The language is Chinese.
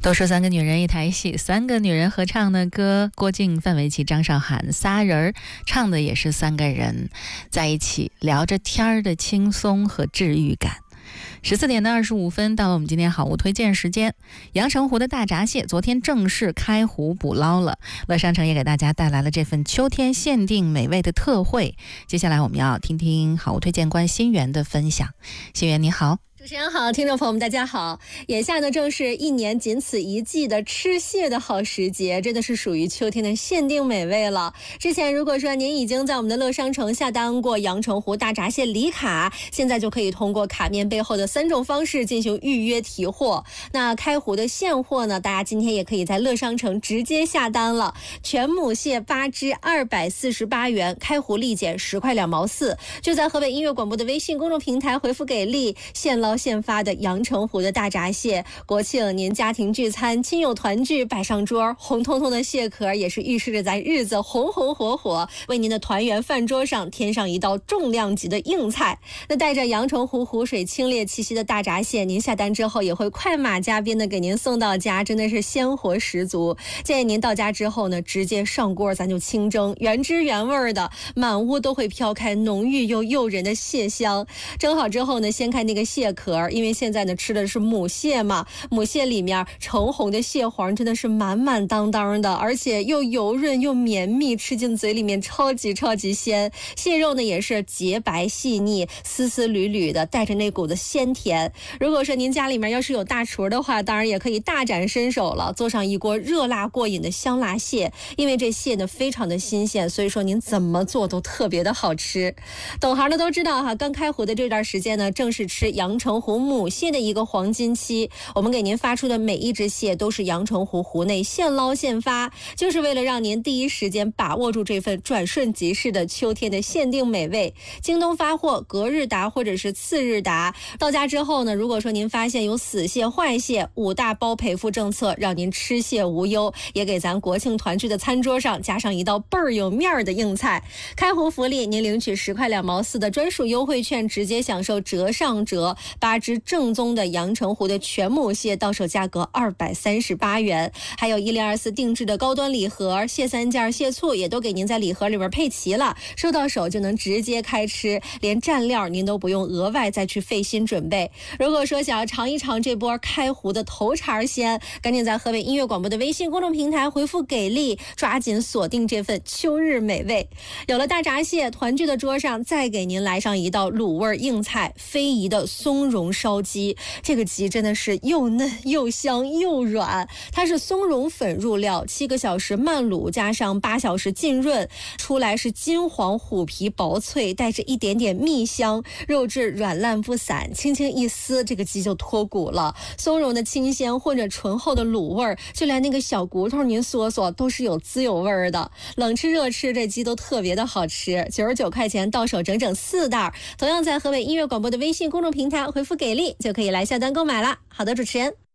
都说三个女人一台戏，三个女人合唱的歌，郭靖、范玮琪、张韶涵仨人唱的也是三个人在一起聊着天儿的轻松和治愈感。14点25分，到了我们今天好物推荐时间。阳澄湖的大闸蟹昨天正式开湖捕捞了，乐商城也给大家带来了这份秋天限定美味的特惠。接下来我们要听听好物推荐官新源的分享。新源你好。 主持人好，听众朋友们大家好。眼下呢，正是一年仅此一季的吃蟹的好时节，真的是属于秋天的限定美味了。之前如果说您已经在我们的乐商城下单过阳澄湖大闸蟹礼卡，现在就可以通过卡面背后的3种方式进行预约提货。那开湖的现货呢，大家今天也可以在乐商城直接下单了。全母蟹8只248元，开湖立减10块2毛4，就在河北音乐广播的微信公众平台回复给力，现捞现发的阳澄湖的大闸蟹，国庆您家庭聚餐亲友团聚摆上桌，红彤彤的蟹壳也是预示着咱日子红红火火，为您的团圆饭桌上添上一道重量级的硬菜。那带着阳澄湖湖水清冽气息的大闸蟹，您下单之后也会快马加鞭的给您送到家，真的是鲜活十足。建议您到家之后呢，直接上锅咱就清蒸，原汁原味的，满屋都会飘开浓郁又诱人的蟹香。蒸好之后呢，掀开那个蟹壳，因为现在呢吃的是母蟹嘛，母蟹里面橙红的蟹黄真的是满满当当的，而且又油润又绵密，吃进嘴里面超级鲜。蟹肉呢也是洁白细腻，丝丝缕缕的，带着那股子鲜甜。如果说您家里面要是有大厨的话，当然也可以大展身手了，做上一锅热辣过瘾的香辣蟹。因为这蟹呢非常的新鲜，所以说您怎么做都特别的好吃。懂行的都知道哈，刚开湖的这段时间呢，正是吃阳澄湖母蟹的一个黄金期。我们给您发出的每一只蟹都是阳澄湖湖内现捞现发，就是为了让您第一时间把握住这份转瞬即逝的秋天的限定美味。京东发货隔日达或者是次日达，到家之后呢，如果说您发现有死蟹坏蟹，5大包赔付政策，让您吃蟹无忧，也给咱国庆团聚的餐桌上加上一道倍儿有面儿的硬菜。开湖福利，您领取10块2毛4的专属优惠券，直接享受折上折，8只正宗的阳澄湖的全母蟹到手价格238元，还有1024定制的高端礼盒，蟹3件蟹醋也都给您在礼盒里边配齐了，收到手就能直接开吃，连蘸料您都不用额外再去费心准备。如果说想要尝一尝这波开湖的头茬鲜，赶紧在河北音乐广播的微信公众平台回复给力，抓紧锁定这份秋日美味。有了大闸蟹，团聚的桌上再给您来上一道卤味硬菜，非遗的松茸烧鸡。这个鸡真的是又嫩又香又软，它是松茸粉入料，7个小时慢卤加上8小时浸润，出来是金黄虎皮薄脆，带着一点点蜜香，肉质软烂不散，轻轻一撕这个鸡就脱骨了。松茸的清鲜混着醇厚的卤味，就连那个小骨头您嗦嗦都是有滋有味的。冷吃热吃这鸡都特别的好吃，99块钱到手整整4袋。同样在河北音乐广播的微信公众平台回复给力就可以来下单购买了。好的，主持人。